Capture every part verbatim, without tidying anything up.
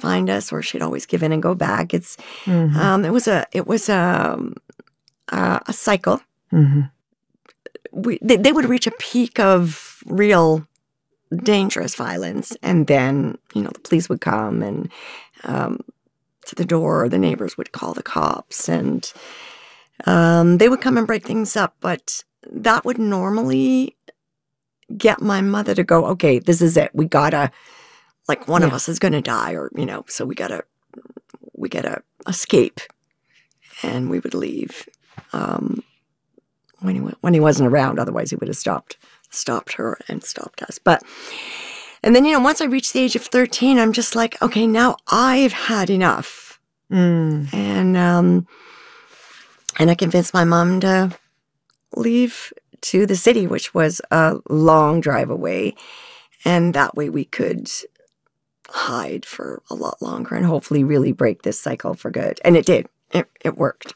find us, or she'd always give in and go back. It's mm-hmm. um, it was a it was a a, a cycle. Mm-hmm. We they, they would reach a peak of real dangerous violence, and then you know the police would come and um, to the door. The neighbors would call the cops, and um, they would come and break things up. But that would normally get my mother to go, okay, this is it. We gotta, like, one yeah. of us is gonna die, or you know, so we gotta, we gotta escape, and we would leave um, when he when he wasn't around. Otherwise, he would have stopped stopped her and stopped us. But and then you know, once I reached the age of thirteen, I'm just like, okay, now I've had enough, mm. and um, and I convinced my mom to leave to the city, which was a long drive away. And that way we could hide for a lot longer and hopefully really break this cycle for good. And it did. It, it worked.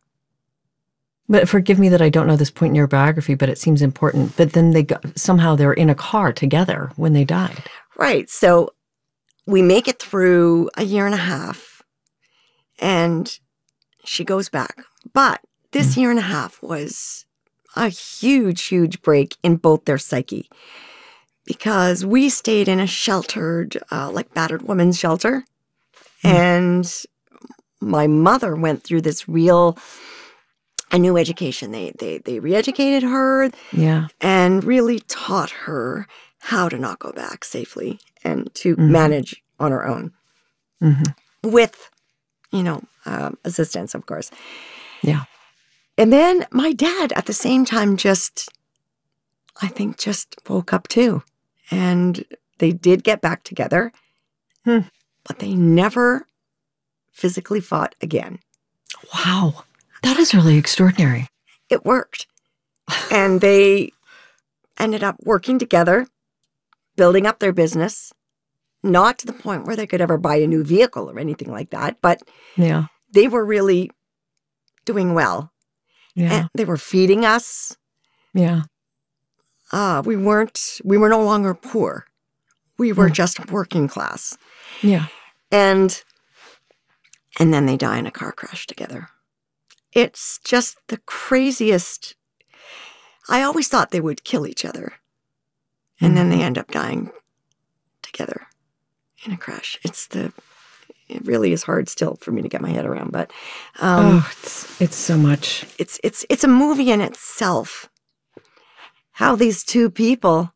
But forgive me that I don't know this point in your biography, but it seems important. But then they got, somehow they were in a car together when they died. Right. So we make it through a year and a half and she goes back. But this mm. year and a half was a huge, huge break in both their psyche, because we stayed in a sheltered, uh, like battered women's shelter. Mm. And my mother went through this real, a new education. They, they, they re-educated her yeah. and really taught her how to not go back safely and to mm-hmm. manage on her own mm-hmm. with, you know, um, assistance, of course. Yeah. And then my dad, at the same time, just, I think, just woke up too. And they did get back together, hmm. but they never physically fought again. Wow. That is really extraordinary. It worked. And they ended up working together, building up their business, not to the point where they could ever buy a new vehicle or anything like that, but yeah. they were really doing well. Yeah. And they were feeding us. Yeah. Uh, we weren't, we were no longer poor. We were mm. just working class. Yeah. And, and then they die in a car crash together. It's just the craziest. I always thought they would kill each other. And mm. then they end up dying together in a crash. It's the, it really is hard still for me to get my head around, but um, oh, it's it's so much. It's it's it's a movie in itself. How these two people,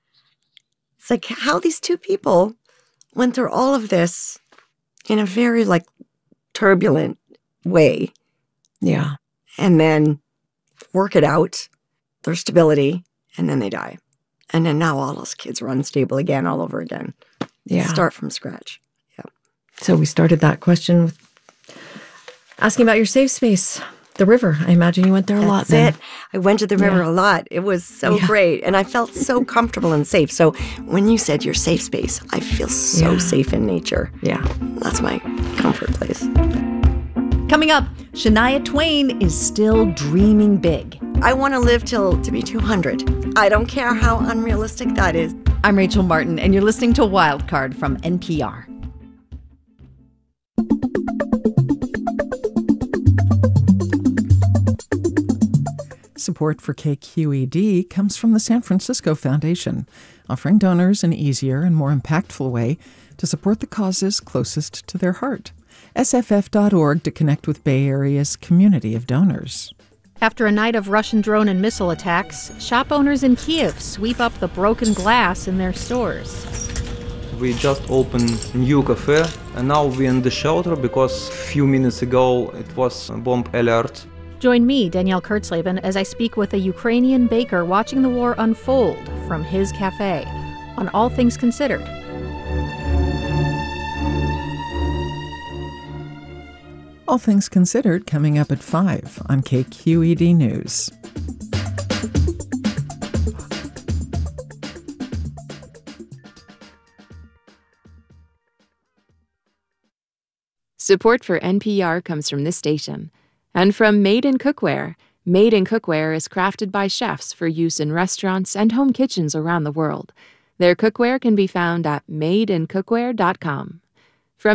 it's like how these two people went through all of this in a very like turbulent way. Yeah, and then work it out, their stability, and then they die, and then now all those kids are unstable again, all over again. Yeah, start from scratch. So we started that question with asking about your safe space, the river. I imagine you went there a That's lot then. It. I went to the river yeah. a lot. It was so yeah. great. And I felt so comfortable and safe. So when you said your safe space, I feel so yeah. safe in nature. Yeah. That's my comfort place. Coming up, Shania Twain is still dreaming big. I want to live till to be two hundred. I don't care how unrealistic that is. I'm Rachel Martin, and you're listening to Wild Card from N P R. Support for K Q E D comes from the San Francisco Foundation, offering donors an easier and more impactful way to support the causes closest to their heart. S F F dot org to connect with Bay Area's community of donors. After a night of Russian drone and missile attacks, shop owners in Kiev sweep up the broken glass in their stores. We just opened new cafe, and now we're in the shelter because a few minutes ago it was a bomb alert. Join me, Danielle Kurtzleben, as I speak with a Ukrainian baker watching the war unfold from his cafe on All Things Considered. All Things Considered coming up at five on K Q E D News. Support for N P R comes from this station. And from Made in Cookware. Made in Cookware is crafted by chefs for use in restaurants and home kitchens around the world. Their cookware can be found at made in cookware dot com.